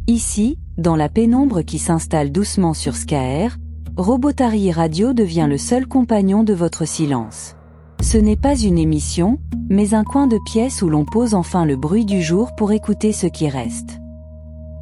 Ici, dans la pénombre qui s'installe doucement sur Skaer, Robotary Radio devient le seul compagnon de votre silence. Ce n'est pas une émission, mais un coin de pièce où l'on pose enfin le bruit du jour pour écouter ce qui reste.